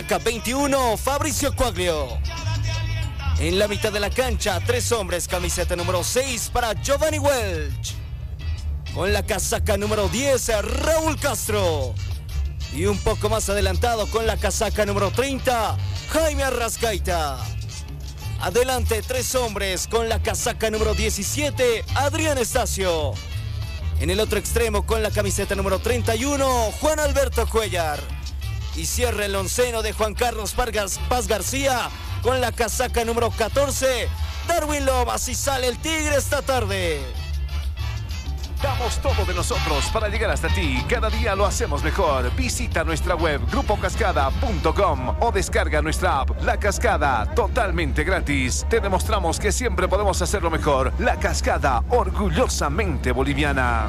casaca 21, Fabricio Quaglio. En la mitad de la cancha, 3 hombres, camiseta número 6 para Giovanni Welch. Con la casaca número 10, Raúl Castro. Y un poco más adelantado con la casaca número 30, Jaime Arrascaita. Adelante, 3 hombres con la casaca número 17, Adrián Estacio. En el otro extremo con la camiseta número 31, Juan Alberto Cuellar. Y cierra el onceno de Juan Carlos Paz García con la casaca número 14, Darwin Lomas. Y sale el Tigre esta tarde. Damos todo de nosotros para llegar hasta ti. Cada día lo hacemos mejor. Visita nuestra web grupocascada.com o descarga nuestra app La Cascada totalmente gratis. Te demostramos que siempre podemos hacerlo mejor. La Cascada, orgullosamente boliviana.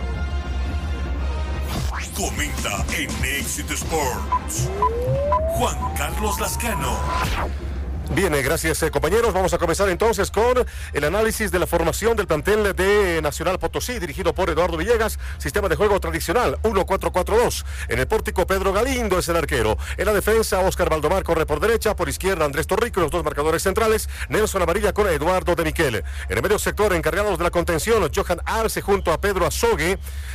Comenta en Éxito Sports Juan Carlos Lascano. Bien, gracias compañeros. Vamos a comenzar entonces con el análisis de la formación del plantel de Nacional Potosí, dirigido por Eduardo Villegas. Sistema de juego tradicional, 1-4-4-2. En el pórtico, Pedro Galindo es el arquero. En la defensa, Oscar Valdomar corre por derecha, por izquierda Andrés Torrico, los 2 marcadores centrales, Nelson Amarilla con Eduardo de Miquel. En el medio sector, encargados de la contención, Johan Arce junto a Pedro Azogue.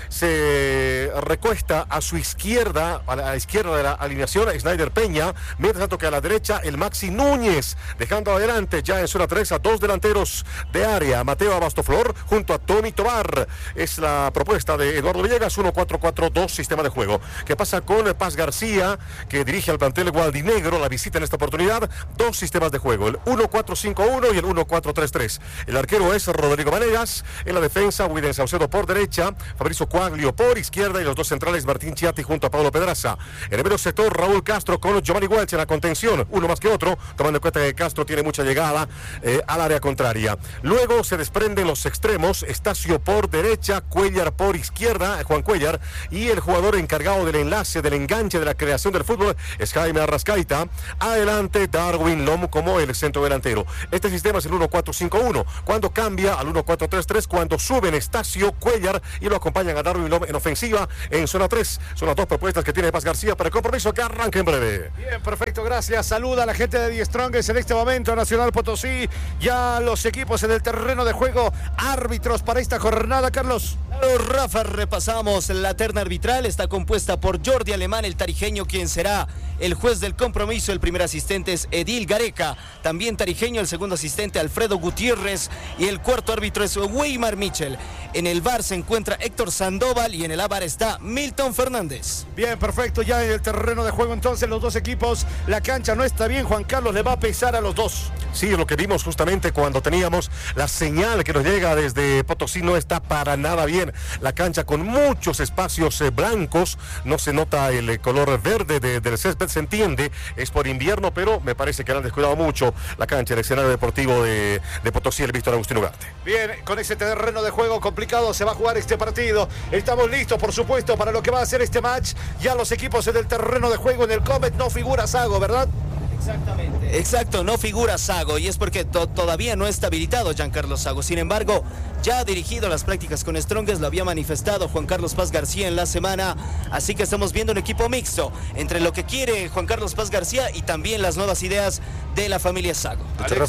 Se recuesta a su izquierda, a la izquierda de la alineación, Snyder Peña, mientras tanto que a la derecha, el Maxi Núñez. Dejando adelante ya en zona 3 a 2 delanteros de área, Mateo Abastoflor junto a Tony Tobar. Es la propuesta de Eduardo Villegas, 1-4-4-2 sistema de juego. ¿Qué pasa con Paz García, que dirige al plantel gualdinegro? La visita en esta oportunidad, 2 sistemas de juego, el 1-4-5-1 y el 1-4-3-3. El arquero es Rodrigo Vanegas. En la defensa, William Saucedo por derecha, Fabricio Quaglio por izquierda y los 2 centrales, Martín Chiatti junto a Pablo Pedraza. En el medio sector, Raúl Castro con Giovanni Welch en la contención, uno más que otro, tomando en cuenta que Castro tiene mucha llegada al área contraria. Luego se desprenden los extremos, Estacio por derecha, Cuellar por izquierda, Juan Cuellar, y el jugador encargado del enlace, del enganche, de la creación del fútbol es Jaime Arrascaita. Adelante Darwin Lom como el centro delantero. Este sistema es el 1-4-5-1. Cuando cambia al 1-4-3-3, cuando suben Estacio, Cuellar y lo acompañan a Darwin Lom en ofensiva en zona 3. Son las 2 propuestas que tiene Paz García para el compromiso que arranca en breve. Bien, perfecto, gracias. Saluda a la gente de The Strongest en este momento, Nacional Potosí. Ya los equipos en el terreno de juego, árbitros para esta jornada, Carlos. Rafa, repasamos la terna arbitral. Está compuesta por Jordi Alemán, el tarijeño, quien será el juez del compromiso. El primer asistente es Edil Gareca, también tarijeño. El segundo asistente, Alfredo Gutiérrez, y el cuarto árbitro es Weimar Mitchell. En el VAR se encuentra Héctor Sandoval y en el AVAR está Milton Fernández. Bien, perfecto, ya en el terreno de juego entonces los 2 equipos. La cancha no está bien, Juan Carlos, le va a pesar a los 2. Sí, lo que vimos justamente cuando teníamos la señal que nos llega desde Potosí no está para nada bien. La cancha con muchos espacios blancos, no se nota el color verde del césped, se entiende, es por invierno, pero me parece que han descuidado mucho la cancha, el escenario deportivo de Potosí, el Víctor Agustín Ugarte. Bien, con ese terreno de juego complicado se va a jugar este partido. Estamos listos, por supuesto, para lo que va a ser este match. Ya los equipos en el terreno de juego. En el Comet no figura Sago, ¿verdad? Exactamente. Exacto, no figura Sago, y es porque todavía no está habilitado Giancarlo Sago. Sin embargo, ya ha dirigido las prácticas con Strongest, lo había manifestado Juan Carlos Paz García en la semana, así que estamos viendo un equipo mixto entre lo que quiere Juan Carlos Paz García y también las nuevas ideas de la familia Sago.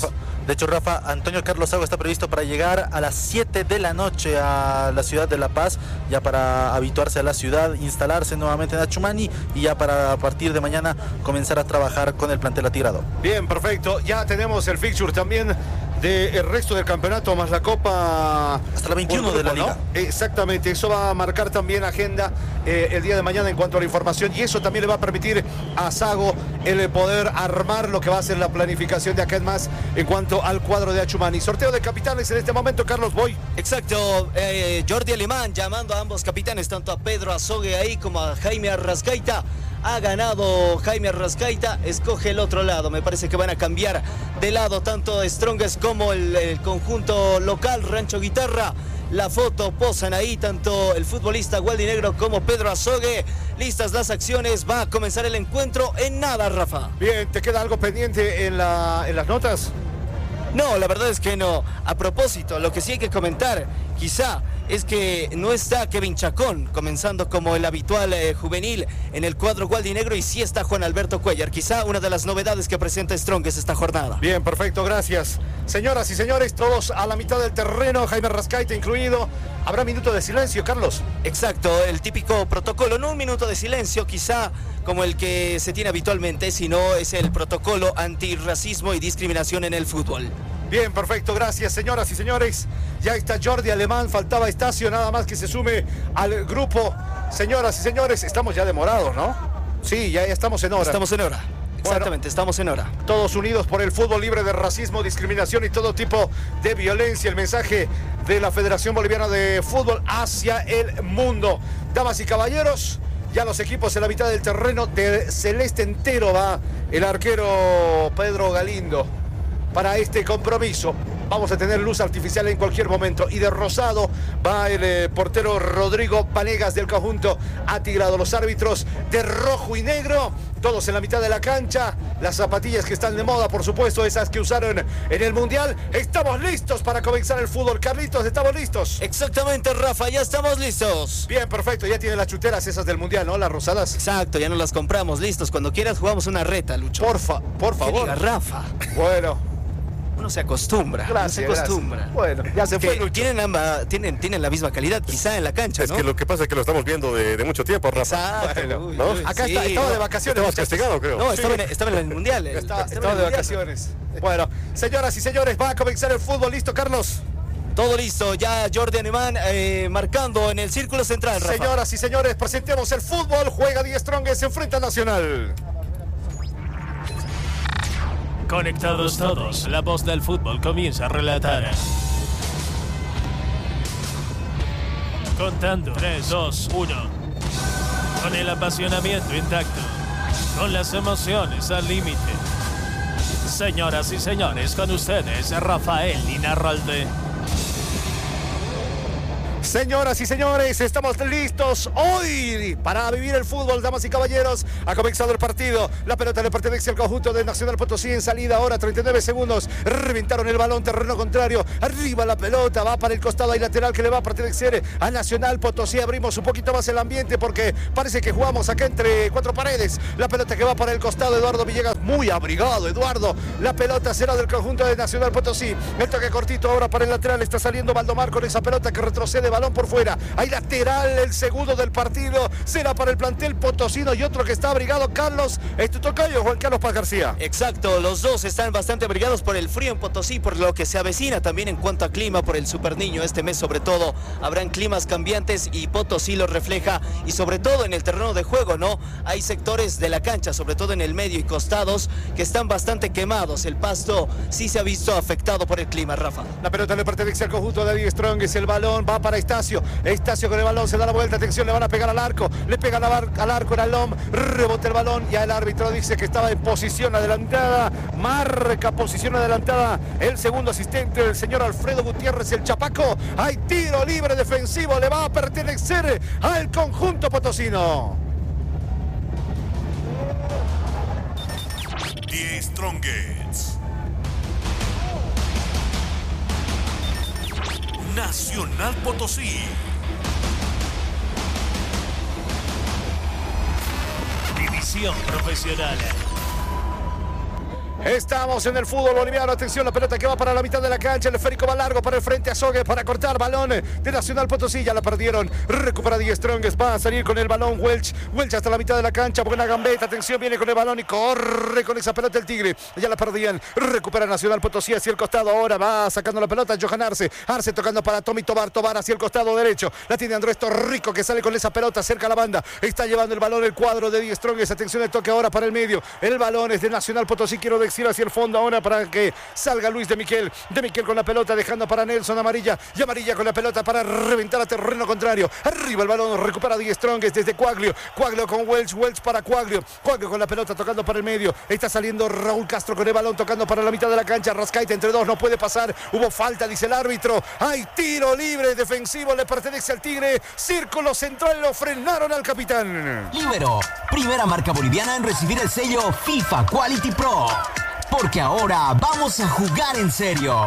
De hecho, Rafa, Antonio Carlos Sago está previsto para llegar a las 7 de la noche a la ciudad de La Paz, ya para habituarse a la ciudad, instalarse nuevamente en Achumani y ya para a partir de mañana comenzar a trabajar con el plantel atigrado. Bien, perfecto. Ya tenemos el fixture también del resto del campeonato, más la Copa. Hasta la 21 de la Liga. ¿No? Exactamente, eso va a marcar también agenda el día de mañana en cuanto a la información, y eso también le va a permitir a Sago el poder armar lo que va a ser la planificación de acá en más en cuanto al cuadro de Achumani. Sorteo de capitanes en este momento, Carlos Boy. Exacto, Jordi Alemán llamando a ambos capitanes, tanto a Pedro Azogue ahí como a Jaime Arrascaita. Ha ganado Jaime Arrascaita, escoge el otro lado. Me parece que van a cambiar de lado tanto Strongest como el conjunto local Rancho Guitarra. La foto posan ahí tanto el futbolista gualdinegro como Pedro Azogue. Listas las acciones, va a comenzar el encuentro en nada, Rafa. Bien, ¿te queda algo pendiente en las notas? No, la verdad es que no. A propósito, lo que sí hay que comentar, quizá es que no está Kevin Chacón, comenzando como el habitual juvenil en el cuadro gualdinegro, y sí está Juan Alberto Cuellar, quizá una de las novedades que presenta Strongest esta jornada. Bien, perfecto, gracias. Señoras y señores, todos a la mitad del terreno, Jaime Rascaite incluido. ¿Habrá minuto de silencio, Carlos? Exacto, el típico protocolo, no un minuto de silencio, quizá como el que se tiene habitualmente, sino es el protocolo antirracismo y discriminación en el fútbol. Bien, perfecto, gracias, señoras y señores. Ya está Jordi Alemán, faltaba Estacio, nada más que se sume al grupo. Señoras y señores, estamos ya demorados, ¿no? Sí, ya estamos en hora. Estamos en hora. Exactamente, bueno, estamos en hora. Todos unidos por el fútbol libre de racismo, discriminación y todo tipo de violencia. El mensaje de la Federación Boliviana de Fútbol hacia el mundo. Damas y caballeros, ya los equipos en la mitad del terreno. De celeste entero va el arquero Pedro Galindo para este compromiso. Vamos a tener luz artificial en cualquier momento. Y de rosado va el portero Rodrigo Vanegas del conjunto atigrado. Los árbitros de rojo y negro, todos en la mitad de la cancha. Las zapatillas que están de moda, por supuesto, esas que usaron en el Mundial. Estamos listos para comenzar el fútbol. Carlitos, ¿estamos listos? Exactamente, Rafa, ya estamos listos. Bien, perfecto. Ya tiene las chuteras esas del Mundial, ¿no? Las rosadas. Exacto, ya nos las compramos. Listos. Cuando quieras jugamos una reta, Lucho. Por favor. Diga, Rafa. Bueno. Uno se acostumbra. Gracias, uno se acostumbra. Gracias. Bueno, ya se fue. Tienen la misma calidad, quizá en la cancha, es ¿no? que lo que pasa es que lo estamos viendo de mucho tiempo, Rafa. Exacto. Bueno, ¿no? Acá sí, estaba de vacaciones. Estabas castigado, creo. No, estaba en el Mundial. Estaba de vacaciones. Bueno, señoras y señores, va a comenzar el fútbol. ¿Listo, Carlos? Todo listo, ya Jordi Alemán marcando en el círculo central, Rafa. Señoras y señores, presentemos el fútbol. Juega Die Strongest, se enfrenta a Nacional. Conectados todos, la voz del fútbol comienza a relatar. Contando 3, 2, 1. Con el apasionamiento intacto, con las emociones al límite. Señoras y señores, con ustedes, Rafael Linarralde. Señoras y señores, estamos listos hoy para vivir el fútbol, damas y caballeros. Ha comenzado el partido. La pelota le pertenece al conjunto de Nacional Potosí en salida. Ahora 39 segundos. Reventaron el balón, terreno contrario. Arriba la pelota, va para el costado y lateral que le va a pertenecer a Nacional Potosí. Abrimos un poquito más el ambiente porque parece que jugamos acá entre cuatro paredes. La pelota que va para el costado, Eduardo Villegas, muy abrigado, Eduardo. La pelota será del conjunto de Nacional Potosí. El toque cortito ahora para el lateral. Está saliendo Valdomar con esa pelota que retrocede. Balón por fuera, hay lateral, el segundo del partido será para el plantel potosino y otro que está abrigado, Carlos, es tu tocayo, Juan Carlos Paz García. Exacto, los dos están bastante abrigados por el frío en Potosí, por lo que se avecina también en cuanto a clima, por el Super Niño. Este mes sobre todo habrán climas cambiantes y Potosí lo refleja, y sobre todo en el terreno de juego, ¿no? Hay sectores de la cancha, sobre todo en el medio y costados, que están bastante quemados. El pasto sí se ha visto afectado por el clima, Rafa. La pelota le pertenece al conjunto de Die Strongest, el balón va para Estacio con el balón, se da la vuelta, atención, le van a pegar al arco, le pegan al arco en Alom, rebota el balón, ya el árbitro dice que estaba en posición adelantada, marca posición adelantada el segundo asistente, el señor Alfredo Gutiérrez, el Chapaco. Hay tiro libre defensivo, le va a pertenecer al conjunto potosino. Die Strongest. Nacional Potosí. División profesional. Estamos en el fútbol boliviano, atención, la pelota que va para la mitad de la cancha, el esférico va largo para el frente a Sogue para cortar, balón de Nacional Potosí, ya la perdieron, recupera Die Strongest, va a salir con el balón Welch hasta la mitad de la cancha, buena gambeta, atención, viene con el balón y corre con esa pelota el Tigre, ya la perdían, recupera Nacional Potosí hacia el costado, ahora va sacando la pelota Johan Arce tocando para Tommy Tobar hacia el costado derecho, la tiene Andrés Torrico que sale con esa pelota cerca a la banda, está llevando el balón el cuadro de Die Strongest, atención, el toque ahora para el medio, el balón es de Nacional Potosí, quiero decir hacia el fondo ahora para que salga Luis de Miquel con la pelota dejando para Nelson Amarilla y Amarilla con la pelota para reventar a terreno contrario, arriba el balón, recupera Die Strongest desde Cuaglio con Welch para Cuaglio con la pelota tocando para el medio, está saliendo Raúl Castro con el balón tocando para la mitad de la cancha, Rascaite entre dos, no puede pasar, hubo falta, dice el árbitro, hay tiro libre defensivo, le pertenece al Tigre, círculo central, lo frenaron al capitán. Libero, primera marca boliviana en recibir el sello FIFA Quality Pro. Porque ahora vamos a jugar en serio.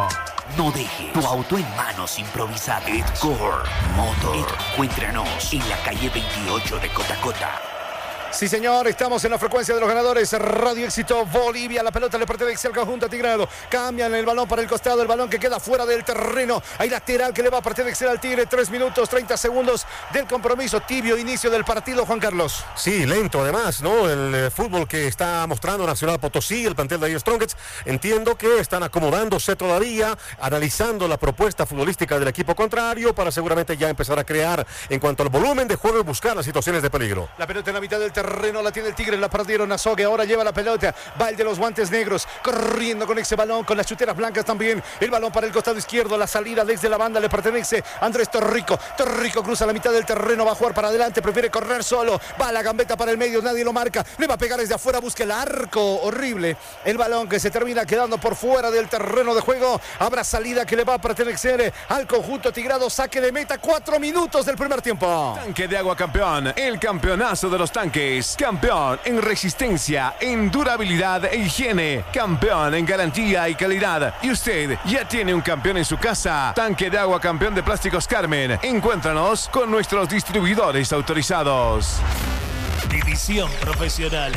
No deje tu auto en manos improvisadas. Edcore Motor. Encuéntranos en la calle 28 de Cotacota. Sí, señor, estamos en la frecuencia de los ganadores. Radio Éxito Bolivia. La pelota le pertenece al conjunto tigrado. Cambian el balón para el costado. El balón que queda fuera del terreno. Hay lateral que le va a pertenecer al Tigre. 3 minutos, 30 segundos del compromiso. Tibio inicio del partido, Juan Carlos. Sí, lento además, ¿no? El fútbol que está mostrando Nacional Potosí, el plantel de ahí Strongets. Entiendo que están acomodándose todavía, analizando la propuesta futbolística del equipo contrario para seguramente ya empezar a crear en cuanto al volumen de juego y buscar las situaciones de peligro. La pelota en la mitad del terreno la tiene el Tigre, la perdieron a Sogue, ahora lleva la pelota, va el de los guantes negros, corriendo con ese balón, con las chuteras blancas también, el balón para el costado izquierdo, la salida desde la banda le pertenece a Andrés Torrico, Torrico cruza la mitad del terreno, va a jugar para adelante, prefiere correr solo, va a la gambeta para el medio, nadie lo marca, le va a pegar desde afuera, busca el arco, horrible, el balón que se termina quedando por fuera del terreno de juego, habrá salida que le va a pertenecer al conjunto tigrado, saque de meta, 4 minutos del primer tiempo. Tanque de agua campeón, el campeonazo de los tanques. Campeón en resistencia, en durabilidad e higiene. Campeón en garantía y calidad. Y usted ya tiene un campeón en su casa. Tanque de agua campeón de Plásticos Carmen. Encuéntranos con nuestros distribuidores autorizados. División profesional.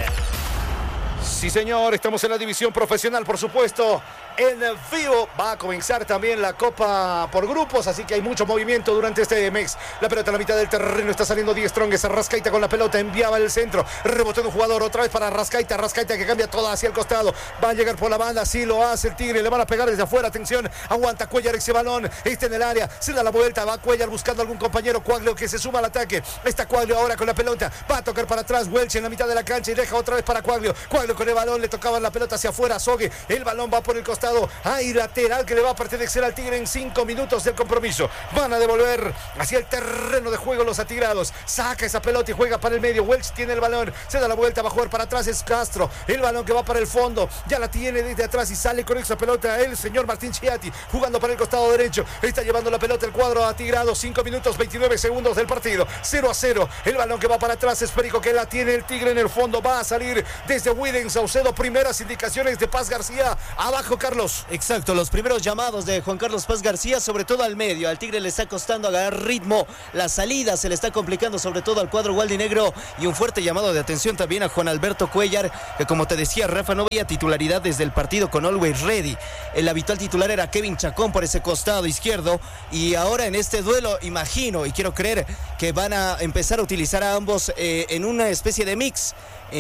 Sí, señor, estamos en la división profesional, por supuesto. En vivo va a comenzar también la Copa por grupos, así que hay mucho movimiento durante este mes. La pelota a la mitad del terreno, está saliendo Die Strongest. Rascaita con la pelota, enviaba el centro, rebotó en un jugador, otra vez para Rascaita. Rascaita que cambia toda hacia el costado, va a llegar por la banda, sí lo hace el Tigre, le van a pegar desde afuera, atención, aguanta Cuellar ese balón, está en el área, se da la vuelta, va Cuellar buscando algún compañero, Cuaglio que se suma al ataque, está Cuaglio ahora con la pelota, va a tocar para atrás, Welch en la mitad de la cancha y deja otra vez para Cuaglio, Cuaglio con el balón, le tocaba la pelota hacia afuera, Sogue, el balón va por el costado, hay lateral que le va a pertenecer al Tigre en 5 minutos del compromiso. Van a devolver hacia el terreno de juego los atigrados. Saca esa pelota y juega para el medio. Welch tiene el balón, se da la vuelta, va a jugar para atrás, es Castro. El balón que va para el fondo, ya la tiene desde atrás y sale con esa pelota el señor Martín Chiatti, jugando para el costado derecho. Está llevando la pelota el cuadro atigrado. 5 minutos, 29 segundos del partido. 0-0. El balón que va para atrás, esférico que la tiene el Tigre en el fondo. Va a salir desde Widen Saucedo. Primeras indicaciones de Paz García. Abajo, Carlos. Exacto, los primeros llamados de Juan Carlos Paz García, sobre todo al medio. Al Tigre le está costando agarrar ritmo. La salida se le está complicando, sobre todo al cuadro gualdinegro. Y un fuerte llamado de atención también a Juan Alberto Cuellar, que como te decía, Rafa, no veía titularidad desde el partido con Always Ready. El habitual titular era Kevin Chacón por ese costado izquierdo. Y ahora en este duelo, imagino y quiero creer que van a empezar a utilizar a ambos en una especie de mix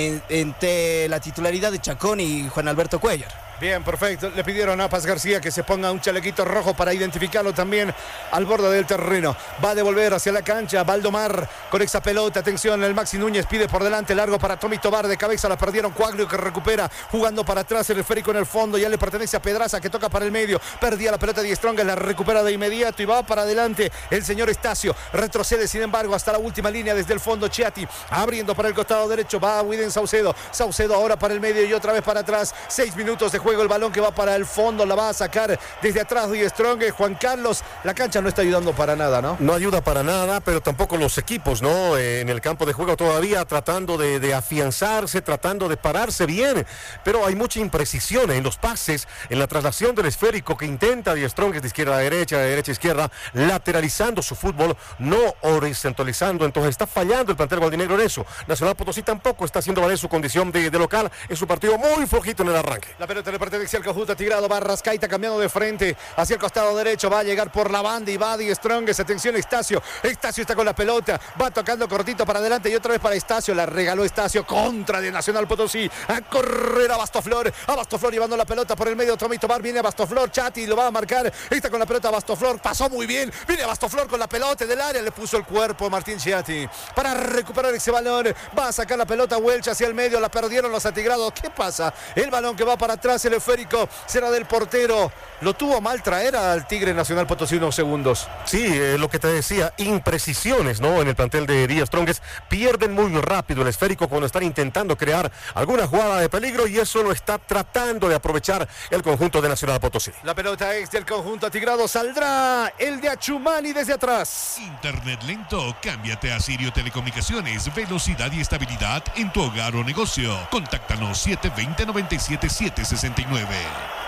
entre la titularidad de Chacón y Juan Alberto Cuellar. Bien, perfecto. Le pidieron a Paz García que se ponga un chalequito rojo para identificarlo también al borde del terreno. Va a devolver hacia la cancha Valdomar con esa pelota. Atención, el Maxi Núñez pide por delante, largo para Tommy Tobar, de cabeza la perdieron. Cuaglio que recupera, jugando para atrás, el esférico en el fondo, ya le pertenece a Pedraza que toca para el medio. Perdía la pelota Die Strongest, la recupera de inmediato y va para adelante el señor Estacio. Retrocede sin embargo hasta la última línea desde el fondo. Chiatti abriendo para el costado derecho, va a Widen Saucedo. Saucedo ahora para el medio y otra vez para atrás. 6 minutos de juego, el balón que va para el fondo, la va a sacar desde atrás Die Strongest. Juan Carlos, la cancha no está ayudando para nada, ¿no? No ayuda para nada, pero tampoco los equipos, ¿no? En el campo de juego todavía tratando de afianzarse, tratando de pararse bien, pero hay mucha imprecisión en los pases, en la traslación del esférico que intenta Die Strongest de izquierda a derecha, de derecha a izquierda, lateralizando su fútbol, no horizontalizando. Entonces está fallando el plantel gualdinegro en eso. Nacional Potosí tampoco está haciendo valer su condición de local. Es un partido muy flojito en el arranque. La pelota le pertenece al conjunto tigrado, va Rascaita cambiando de frente hacia el costado derecho, va a llegar por la banda y va Die Strongest. Atención, Estacio está con la pelota, va tocando cortito para adelante y otra vez para Estacio, la regaló Estacio contra de Nacional Potosí, a correr a Bastoflor llevando la pelota por el medio. Tommy Tobar viene a Bastoflor, Chatti lo va a marcar, está con la pelota Bastoflor, pasó muy bien, viene a Bastoflor con la pelota del área, le puso el cuerpo Martín Chiatti para recuperar ese balón, va a sacar la pelota Welch hacia el medio, la perdieron los atigrados. ¿Qué pasa? El balón que va para atrás, el esférico será del portero. Lo tuvo mal traer al Tigre Nacional Potosí unos segundos. Sí, lo que te decía, imprecisiones, ¿no? En el plantel de Die Strongest. Pierden muy rápido el esférico cuando están intentando crear alguna jugada de peligro y eso lo está tratando de aprovechar el conjunto de Nacional Potosí. La pelota es del conjunto atigrado. Saldrá el de Achumani desde atrás. Internet lento, cámbiate a Sirio Telecomunicaciones. Velocidad y estabilidad en tu hogar o negocio. Contáctanos 720-97-769.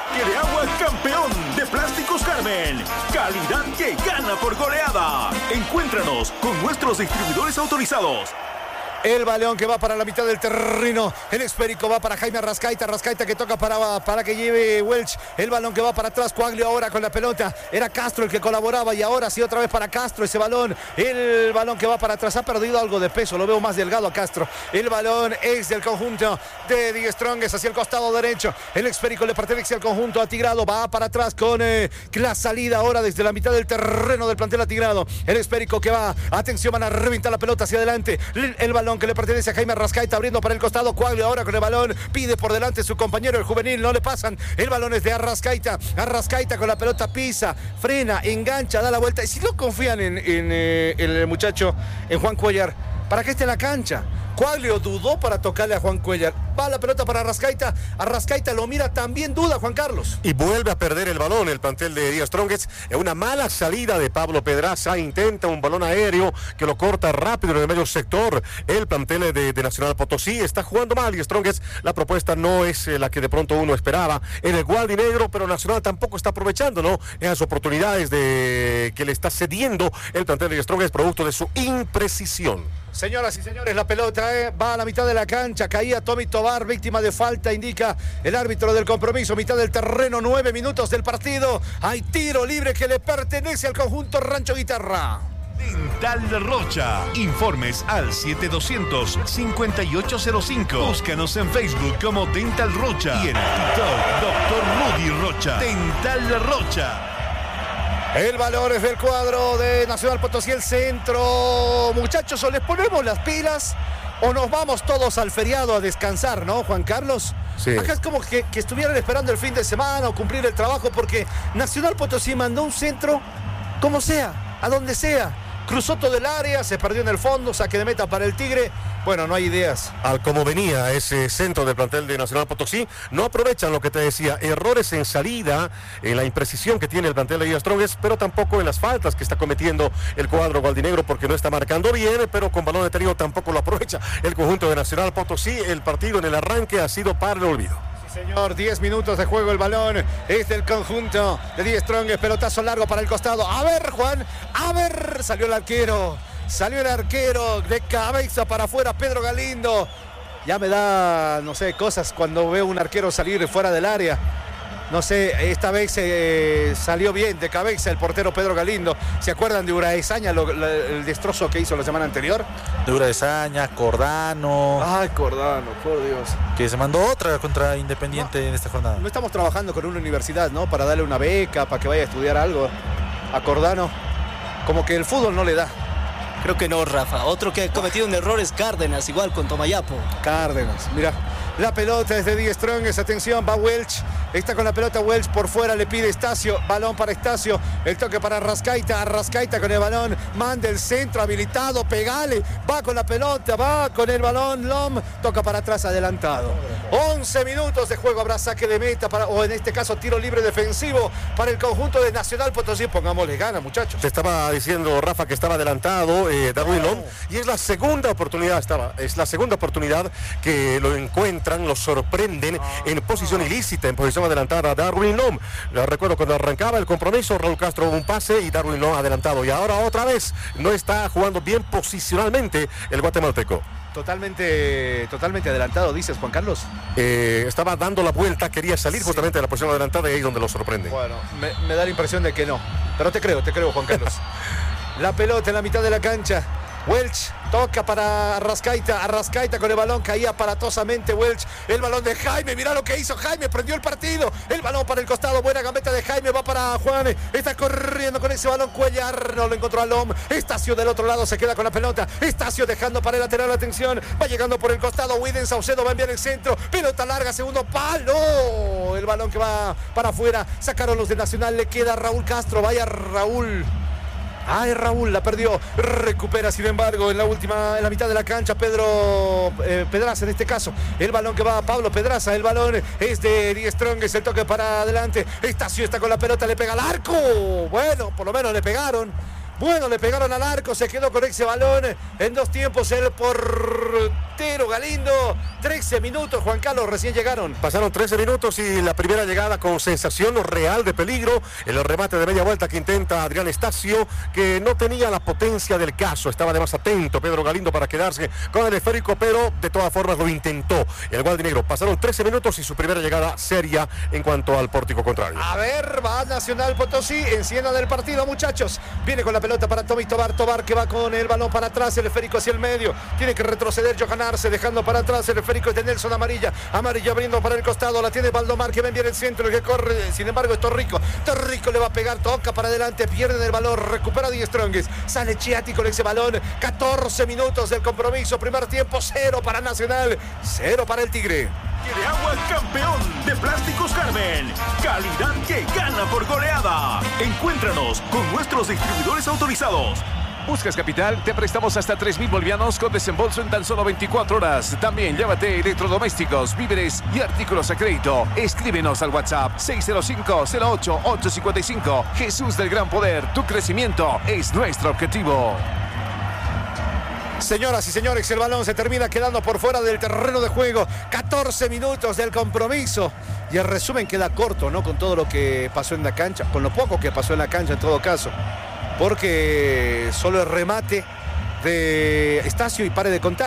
tanque de agua campeón de Plásticos Carmen. Calidad que gana por goleada. Encuéntranos con nuestros distribuidores autorizados. El balón que va para la mitad del terreno. El esférico va para Jaime Arrascaita. Arrascaita que toca para que lleve Welch. El balón que va para atrás. Coaglio ahora con la pelota. Era Castro el que colaboraba y ahora sí otra vez para Castro ese balón. El balón que va para atrás. Ha perdido algo de peso. Lo veo más delgado a Castro. El balón es del conjunto de Die Strongest hacia el costado derecho. El esférico le pertenece al conjunto atigrado. Va para atrás con la salida ahora desde la mitad del terreno del plantel atigrado. El esférico que va. Atención, van a reventar la pelota hacia adelante. El balón que le pertenece a Jaime Arrascaita abriendo para el costado. Coaglio ahora con el balón, pide por delante su compañero el juvenil, no le pasan, el balón es de Arrascaita. Arrascaita con la pelota pisa, frena, engancha, da la vuelta. Y si no confían en el muchacho, en Juan Cuellar, ¿para qué esté en la cancha? Coaglio dudó para tocarle a Juan Cuellar. Va la pelota para Arrascaita. Arrascaita lo mira, también duda Juan Carlos. Y vuelve a perder el balón el plantel de Die Strongest. Una mala salida de Pablo Pedraza. Intenta un balón aéreo que lo corta rápido en el medio sector. El plantel de Nacional Potosí está jugando mal Die Strongest. La propuesta no es la que de pronto uno esperaba en el gualdinegro, pero Nacional tampoco está aprovechando, ¿no? Esas oportunidades que le está cediendo el plantel de Die Strongest producto de su imprecisión. Señoras y señores, la pelota va a la mitad de la cancha. Caía Tommy Tobar, víctima de falta, indica el árbitro del compromiso. Mitad del terreno, 9 minutos del partido. Hay tiro libre que le pertenece al conjunto Rancho Guitarra. Dental Rocha. Informes al 7200-5805. Búscanos en Facebook como Dental Rocha y en TikTok Dr. Rudy Rocha. Dental Rocha. El balón es del cuadro de Nacional Potosí, el centro. Muchachos, o les ponemos las pilas o nos vamos todos al feriado a descansar, ¿no, Juan Carlos? Sí. Acá es como que estuvieran esperando el fin de semana o cumplir el trabajo, porque Nacional Potosí mandó un centro como sea, a donde sea. Cruzó todo el área, se perdió en el fondo, saque de meta para el Tigre. Bueno, no hay ideas. Al como venía ese centro del plantel de Nacional Potosí, no aprovechan lo que te decía, errores en salida, en la imprecisión que tiene el plantel de Die Strongest, pero tampoco en las faltas que está cometiendo el cuadro gualdinegro, porque no está marcando bien, pero con balón detenido tampoco lo aprovecha el conjunto de Nacional Potosí. El partido en el arranque ha sido para el olvido. Señor, 10 minutos de juego, el balón es del conjunto de Die Strongest, pelotazo largo para el costado. A ver, Juan, a ver, salió el arquero de cabeza para afuera, Pedro Galindo. Ya me da, no sé, cosas cuando veo un arquero salir fuera del área. No sé, esta vez salió bien de cabeza el portero Pedro Galindo. ¿Se acuerdan de Uraesaña, el destrozo que hizo la semana anterior? De Uraesaña, Cordano. Ay, Cordano, por Dios. Que se mandó otra contra Independiente en esta jornada. No estamos trabajando con una universidad, ¿no? Para darle una beca, para que vaya a estudiar algo a Cordano. Como que el fútbol no le da. Creo que no, Rafa. Otro que ha cometido un error es Cárdenas, igual con Tomayapo. Cárdenas, mira. La pelota es de Die Strongest, atención, va Welch, está con la pelota Welch por fuera, le pide Estacio, balón para Estacio, el toque para Arrascaita, Arrascaita con el balón, manda el centro habilitado, pegale, va con la pelota, va con el balón, Lom, toca para atrás, adelantado. 11 minutos de juego, habrá saque de meta, o en este caso tiro libre defensivo para el conjunto de Nacional Potosí. Pongámosle gana, muchachos. Te estaba diciendo, Rafa, que estaba adelantado Darwin Lom, y es la segunda oportunidad, que lo encuentran, lo sorprenden en posición ilícita, en posición adelantada Darwin Lom. Recuerdo cuando arrancaba el compromiso, Raúl Castro un pase y Darwin Lom adelantado, y ahora otra vez no está jugando bien posicionalmente el guatemalteco. Totalmente adelantado, dices, Juan Carlos. Estaba dando la vuelta, quería salir justamente de la posición adelantada, y ahí es donde lo sorprende. Bueno, me da la impresión de que no, pero te creo, Juan Carlos. La pelota en la mitad de la cancha. Welch toca para Arrascaita con el balón, caía aparatosamente Welch, el balón de Jaime, mira lo que hizo Jaime, prendió el partido, el balón para el costado, buena gambeta de Jaime, va para Juan, está corriendo con ese balón Cuellar, no lo encontró a Lom, Estacio del otro lado se queda con la pelota, Estacio dejando para el lateral, atención, va llegando por el costado, Widen Saucedo va a enviar el centro, pelota larga, segundo palo, el balón que va para afuera, sacaron los de Nacional, le queda Raúl Castro, vaya Raúl. Ay, Raúl la perdió, recupera sin embargo en la mitad de la cancha Pedraza en este caso, el balón que va a Pablo Pedraza, el balón es de Die Strongest, el toque para adelante, Estacio está con la pelota, le pega al arco, bueno, por lo menos le pegaron al arco, se quedó con ese balón en dos tiempos, él por Pedro Galindo. 13 minutos, Juan Carlos, recién llegaron. Pasaron 13 minutos y la primera llegada con sensación real de peligro. El remate de media vuelta que intenta Adrián Estacio, que no tenía la potencia del caso. Estaba de más atento Pedro Galindo para quedarse con el esférico, pero de todas formas lo intentó el gualdinegro. Pasaron 13 minutos y su primera llegada seria en cuanto al pórtico contrario. A ver, va Nacional Potosí, encienda del partido, muchachos. Viene con la pelota para Tommy Tobar. Tobar que va con el balón para atrás, el esférico hacia el medio. Tiene que retroceder Johan Arce, dejando para atrás el esférico de Nelson Amarilla. Amarilla abriendo para el costado, la tiene Valdomar que va a enviar el centro, el que corre, sin embargo es Torrico. Torrico le va a pegar, toca para adelante, pierde el balón, recupera Die Strongest. Sale Chiati con ese balón. 14 minutos del compromiso, primer tiempo, 0 para Nacional, 0 para el Tigre. Quiere agua campeón de Plásticos Carmen. Calidad que gana por goleada. Encuéntranos con nuestros distribuidores autorizados. ¿Buscas capital? Te prestamos hasta 3.000 bolivianos con desembolso en tan solo 24 horas. También llévate electrodomésticos, víveres y artículos a crédito. Escríbenos al WhatsApp 605-08-855. Jesús del Gran Poder, tu crecimiento es nuestro objetivo. Señoras y señores, el balón se termina quedando por fuera del terreno de juego. 14 minutos del compromiso. Y el resumen queda corto, ¿no? Con todo lo que pasó en la cancha, con lo poco que pasó en la cancha en todo caso. Porque solo el remate de Estacio y pare de contar.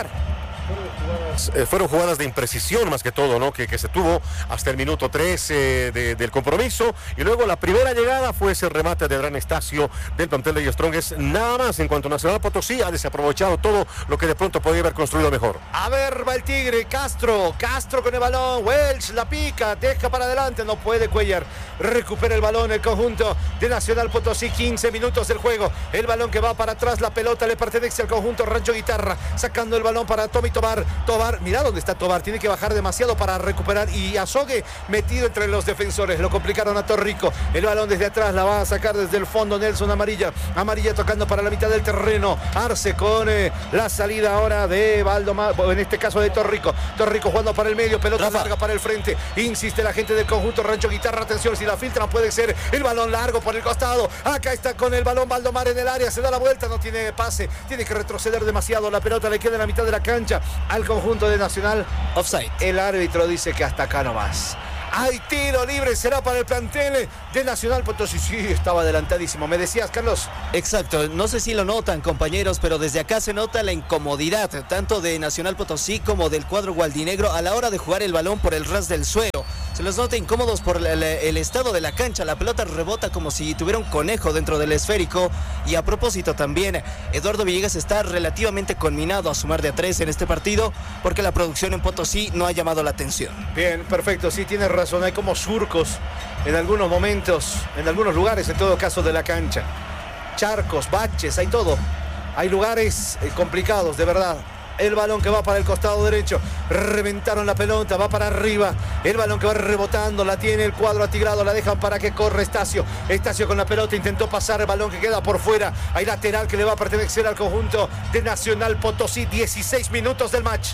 Fueron jugadas de imprecisión más que todo, ¿no? Que se tuvo hasta el minuto 13 del compromiso. Y luego la primera llegada fue ese remate de Adrián Estacio del plantel de Die Strongest. Nada más en cuanto a Nacional Potosí ha desaprovechado todo lo que de pronto podía haber construido mejor. A ver, va el Tigre, Castro con el balón, Welch la pica, deja para adelante, no puede Cuellar. Recupera el balón el conjunto de Nacional Potosí, 15 minutos del juego. El balón que va para atrás, la pelota le pertenece al conjunto Rancho Guitarra. Sacando el balón para Tommy Tobar. Mirá dónde está Tobar, tiene que bajar demasiado para recuperar y Azogue metido entre los defensores, lo complicaron a Torrico. El balón desde atrás la va a sacar desde el fondo Nelson Amarilla tocando para la mitad del terreno. Arce con la salida ahora de Valdomar, en este caso de Torrico jugando para el medio, pelota larga para el frente, insiste la gente del conjunto Rancho Guitarra, atención, si la filtran puede ser el balón largo por el costado. Acá está con el balón Valdomar en el área, se da la vuelta, no tiene pase, tiene que retroceder demasiado, la pelota le queda en la mitad de la cancha al conjunto de Nacional. Offside. El árbitro dice que hasta acá nomás. Hay tiro libre, será para el plantel de Nacional Potosí. Sí, estaba adelantadísimo. ¿Me decías, Carlos? Exacto, no sé si lo notan, compañeros, pero desde acá se nota la incomodidad tanto de Nacional Potosí como del cuadro gualdinegro a la hora de jugar el balón por el ras del suelo. Se los nota incómodos por el estado de la cancha. La pelota rebota como si tuviera un conejo dentro del esférico. Y a propósito también, Eduardo Villegas está relativamente conminado a sumar de a 3 en este partido porque la producción en Potosí no ha llamado la atención. Bien, perfecto, sí, tienes razón. Hay como surcos en algunos momentos, en algunos lugares, en todo caso de la cancha. Charcos, baches, hay todo. Hay lugares complicados, de verdad. El balón que va para el costado derecho. Reventaron la pelota, va para arriba. El balón que va rebotando, la tiene el cuadro atigrado, la dejan para que corre Estacio. Estacio con la pelota, intentó pasar, el balón que queda por fuera. Hay lateral que le va a pertenecer al conjunto de Nacional Potosí. 16 minutos del match.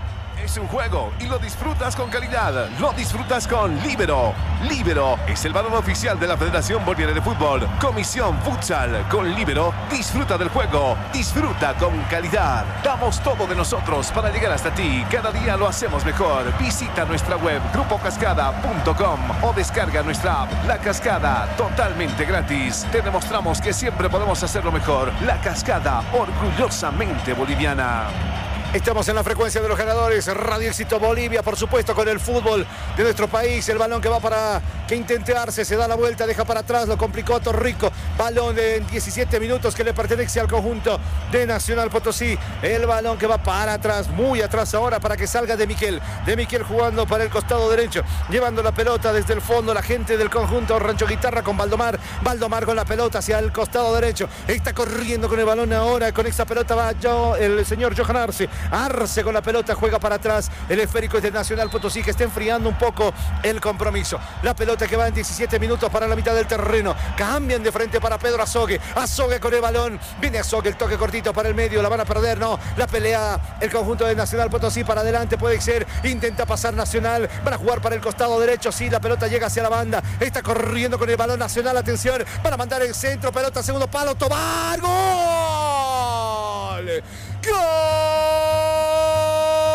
Es un juego y lo disfrutas con calidad. Lo disfrutas con Líbero. Líbero es el balón oficial de la Federación Boliviana de Fútbol. Comisión Futsal. Con Líbero disfruta del juego. Disfruta con calidad. Damos todo de nosotros para llegar hasta ti. Cada día lo hacemos mejor. Visita nuestra web grupocascada.com o descarga nuestra app La Cascada totalmente gratis. Te demostramos que siempre podemos hacerlo mejor. La Cascada, orgullosamente boliviana. Estamos en la frecuencia de los ganadores, Radio Éxito Bolivia, por supuesto, con el fútbol de nuestro país. El balón que va para que intente Arce, se da la vuelta, deja para atrás, lo complicó a Torrico. Balón en 17 minutos que le pertenece al conjunto de Nacional Potosí. El balón que va para atrás, muy atrás ahora, para que salga de Miquel. De Miquel jugando para el costado derecho, llevando la pelota desde el fondo, la gente del conjunto Rancho Guitarra con Valdomar. Valdomar con la pelota hacia el costado derecho. Está corriendo con el balón ahora, con esta pelota va el señor Johan Arce. Arce con la pelota, juega para atrás. El esférico es de Nacional Potosí, que está enfriando un poco el compromiso. La pelota que va en 17 minutos para la mitad del terreno. Cambian de frente para Pedro Azogue. Azogue con el balón. Viene Azogue, el toque cortito para el medio. La van a perder, no. La pelea el conjunto de Nacional Potosí para adelante. Puede ser. Intenta pasar Nacional. Van a jugar para el costado derecho. Sí, la pelota llega hacia la banda. Está corriendo con el balón Nacional. Atención. Van a mandar el centro. Pelota, segundo palo. Tobar. ¡Gol! ¡Gol!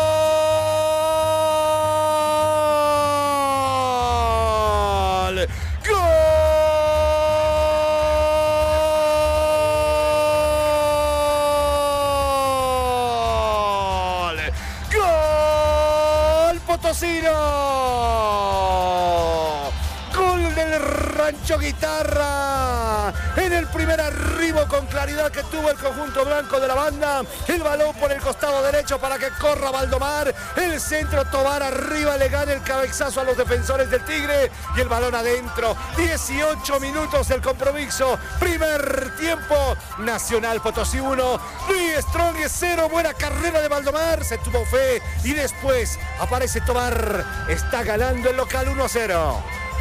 Rancho Guitarra. En el primer arribo con claridad que tuvo el conjunto blanco de la banda. El balón por el costado derecho para que corra Valdomar. El centro, Tobar arriba, le gana el cabezazo a los defensores del Tigre. Y el balón adentro. 18 minutos del compromiso. Primer tiempo. Nacional Potosí 1. Luis Strong 0. Buena carrera de Valdomar. Se tuvo fe. Y después aparece Tobar. Está ganando el local 1-0.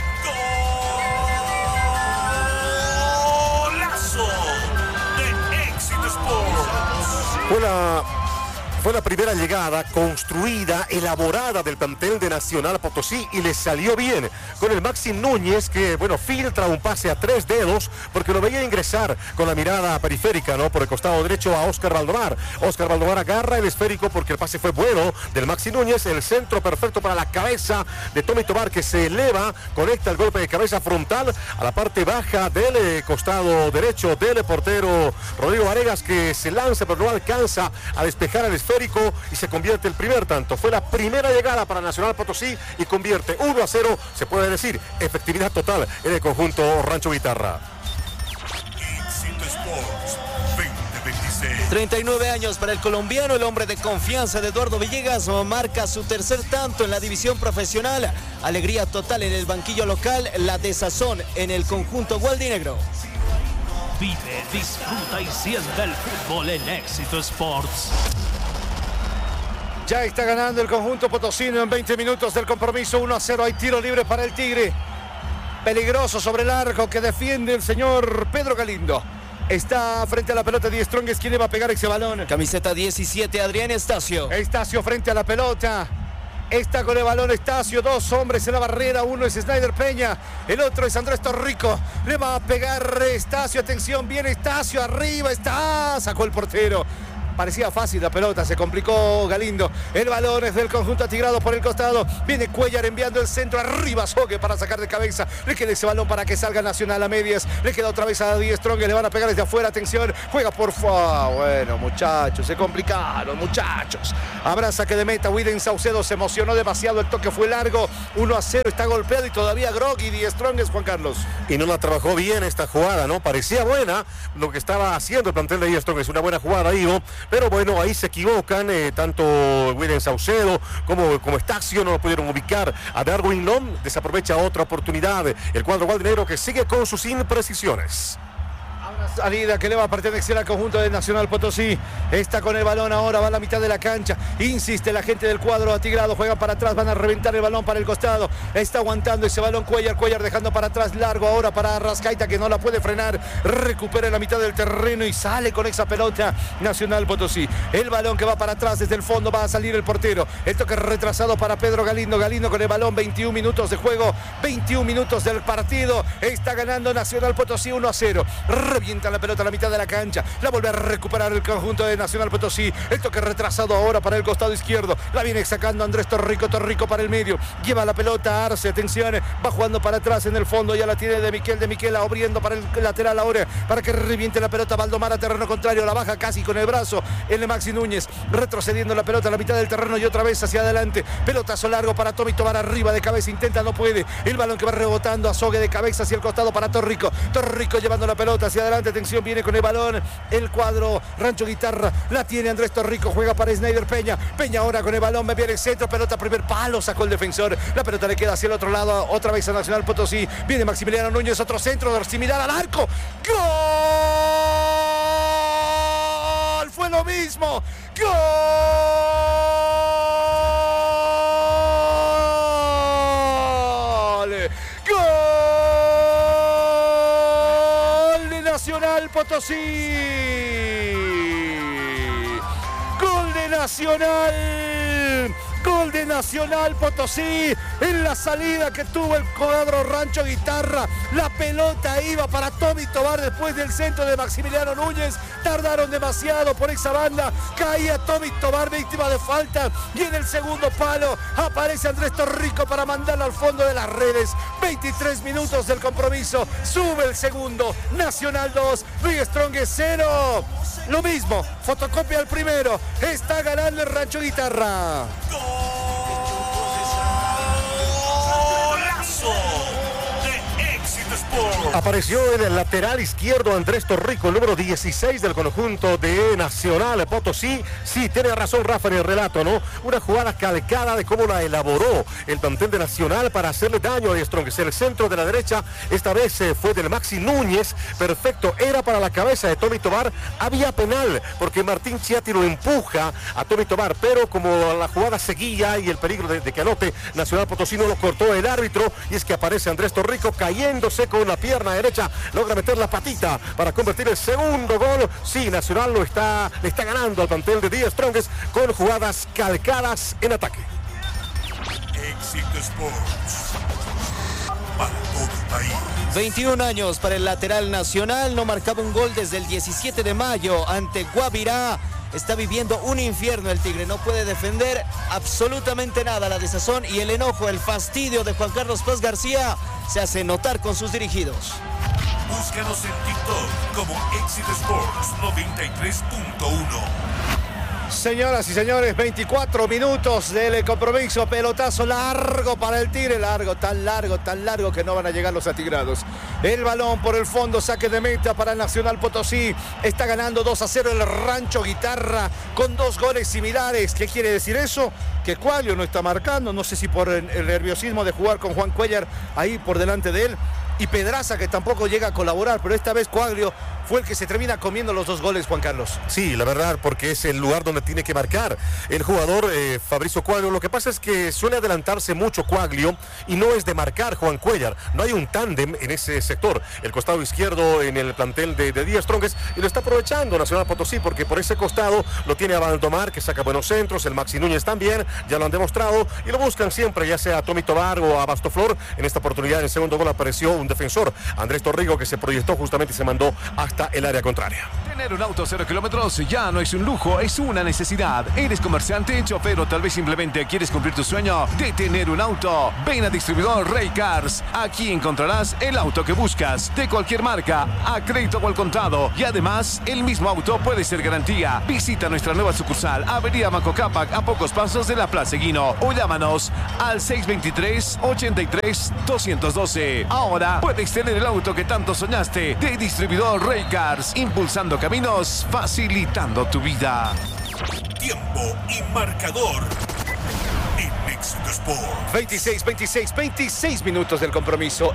¡Golazo de Éxito Sports! Fue la primera llegada construida, elaborada del plantel de Nacional Potosí y le salió bien con el Maxi Núñez que, bueno, filtra un pase a 3 dedos porque lo veía ingresar con la mirada periférica, ¿no? Por el costado derecho a Óscar Valdomar. Óscar Valdomar agarra el esférico porque el pase fue bueno del Maxi Núñez. El centro perfecto para la cabeza de Tommy Tobar que se eleva, conecta el golpe de cabeza frontal a la parte baja del costado derecho del portero Rodrigo Varegas que se lanza pero no alcanza a despejar el esférico y se convierte el primer tanto. Fue la primera llegada para Nacional Potosí y convierte 1-0, se puede decir, efectividad total en el conjunto Rancho Guitarra. Éxito Sports 2026. 39 años para el colombiano, el hombre de confianza de Eduardo Villegas, marca su tercer tanto en la división profesional. Alegría total en el banquillo local, la desazón en el conjunto gualdinegro. Vive, disfruta y sienta el fútbol en Éxito Sports. Ya está ganando el conjunto potosino en 20 minutos del compromiso 1-0. Hay tiro libre para el Tigre. Peligroso sobre el arco que defiende el señor Pedro Galindo. Está frente a la pelota Die Strong, es quien le va a pegar ese balón. Camiseta 17, Adrián Estacio. Estacio frente a la pelota. Está con el balón Estacio, 2 hombres en la barrera, uno es Snyder Peña, el otro es Andrés Torrico, le va a pegar Estacio, atención, viene Estacio, arriba está, sacó el portero. Parecía fácil la pelota, se complicó Galindo. El balón es del conjunto atigrado por el costado. Viene Cuellar enviando el centro arriba. Sogue para sacar de cabeza. Le queda ese balón para que salga Nacional a medias. Le queda otra vez a Die Strong. Le van a pegar desde afuera. Atención. Juega por fuera. Bueno, muchachos, se complicaron, muchachos. Habrá saque de meta. William Saucedo se emocionó demasiado. El toque fue largo. 1-0. Está golpeado y todavía groggy Die Strong es Juan Carlos. Y no la trabajó bien esta jugada, ¿no? Parecía buena lo que estaba haciendo el plantel de Die Strong. Es una buena jugada, digo. Pero bueno, ahí se equivocan, tanto William Saucedo como Estacio no lo pudieron ubicar. A Darwin Lom desaprovecha otra oportunidad. El cuadro gualdinegro que sigue con sus imprecisiones. Salida que le va a pertenecer al conjunto de Nacional Potosí. Está con el balón ahora, va a la mitad de la cancha. Insiste la gente del cuadro atigrado. Juegan para atrás, van a reventar el balón para el costado. Está aguantando ese balón Cuellar dejando para atrás largo ahora para Arrascaita que no la puede frenar. Recupera la mitad del terreno y sale con esa pelota Nacional Potosí. El balón que va para atrás desde el fondo, va a salir el portero. El toque retrasado para Pedro Galindo. Galindo con el balón, 21 minutos de juego, 21 minutos del partido. Está ganando Nacional Potosí 1-0. Revienta la pelota a la mitad de la cancha. La vuelve a recuperar el conjunto de Nacional Potosí. El toque retrasado ahora para el costado izquierdo. La viene sacando Andrés Torrico. Torrico para el medio. Lleva la pelota Arce. Atención. Va jugando para atrás en el fondo. Ya la tiene de Miquel. De Miquel abriendo para el lateral ahora. Para que reviente la pelota Valdomar a terreno contrario. La baja casi con el brazo. El de Maxi Núñez. Retrocediendo la pelota a la mitad del terreno y otra vez hacia adelante. Pelotazo largo para Tommy Tobar arriba de cabeza. Intenta, no puede. El balón que va rebotando a Sogue de cabeza hacia el costado para Torrico. Torrico llevando la pelota hacia adelante. Atención, viene con el balón el cuadro Rancho Guitarra, la tiene Andrés Torrico, juega para Snyder Peña, Peña ahora con el balón, me viene el centro, pelota primer palo, sacó el defensor, la pelota le queda hacia el otro lado, otra vez a Nacional Potosí, viene Maximiliano Núñez, otro centro similar al arco, ¡gol! Fue lo mismo, ¡gol! Nacional Potosí. Gol de Nacional. Gol de Nacional Potosí en la salida que tuvo el cuadro Rancho Guitarra. La pelota iba para Tommy Tobar después del centro de Maximiliano Núñez. Tardaron demasiado por esa banda. Caía Tommy Tobar víctima de falta. Y en el segundo palo aparece Andrés Torrico para mandarlo al fondo de las redes. 23 minutos del compromiso. Sube el segundo. Nacional 2. Luis Strong 0. Lo mismo. Fotocopia al primero. Está ganando el Rancho Guitarra. ¡Golazo de Éxito Sports! Apareció en el lateral izquierdo Andrés Torrico, el número 16 del conjunto de Nacional Potosí. Sí, tiene razón Rafa en el relato, ¿no? Una jugada calcada de cómo la elaboró el plantel de Nacional para hacerle daño a Die Strongest. El centro de la derecha, esta vez fue del Maxi Núñez. Perfecto, era para la cabeza de Tommy Tobar. Había penal, porque Martín Chiatti lo empuja a Tommy Tobar, pero como la jugada seguía y el peligro de que anote, Nacional Potosí no lo cortó el árbitro, y es que aparece Andrés Torrico cayéndose con la pierna derecha, logra meter la patita para convertir el segundo gol. Sí, Nacional le está ganando al plantel de Die Strongest con jugadas calcadas en ataque. Éxito Sports. Para todo el país. 21 años para el lateral Nacional, no marcaba un gol desde el 17 de mayo ante Guavirá. Está viviendo un infierno el Tigre, no puede defender absolutamente nada. La desazón y el enojo, el fastidio de Juan Carlos Paz García se hace notar con sus dirigidos. Búscanos en TikTok como Éxito Sports 93.1. Señoras y señores, 24 minutos del compromiso. Pelotazo largo para el Tigre, tan largo que no van a llegar los atigrados. El balón por el fondo, saque de meta para el Nacional Potosí. Está ganando 2-0 el Rancho Guitarra con 2 goles similares. ¿Qué quiere decir eso? Que Quaglio no está marcando, no sé si por el nerviosismo de jugar con Juan Cuellar ahí por delante de él, y Pedraza, que tampoco llega a colaborar, pero esta vez Quaglio fue el que se termina comiendo los 2 goles, Juan Carlos. Sí, la verdad, porque es el lugar donde tiene que marcar el jugador Fabricio Quaglio. Lo que pasa es que suele adelantarse mucho Quaglio y no es de marcar Juan Cuellar. No hay un tándem en ese sector, el costado izquierdo en el plantel de Die Strongest, y lo está aprovechando Nacional Potosí, porque por ese costado lo tiene a Valdomar, que saca buenos centros, el Maxi Núñez también, ya lo han demostrado, y lo buscan siempre, ya sea a Tommy Tobar o a Bastoflor. En esta oportunidad, en el segundo gol, apareció un defensor, Andrés Torrico, que se proyectó justamente y se mandó hasta el área contraria. Tener un auto 0 kilómetros ya no es un lujo, es una necesidad. ¿Eres comerciante, chofer o tal vez simplemente quieres cumplir tu sueño de tener un auto? Ven a Distribuidor Rey Cars. Aquí encontrarás el auto que buscas, de cualquier marca, a crédito o al contado. Y además, el mismo auto puede ser garantía. Visita nuestra nueva sucursal, Avenida Manco Cápac, a pocos pasos de la Plaza Eguino. O llámanos al 623-83-212. Ahora puedes tener el auto que tanto soñaste, de Distribuidor Rey Cars, impulsando caminos, facilitando tu vida. Tiempo y marcador en Éxito Sports. 26 minutos del compromiso.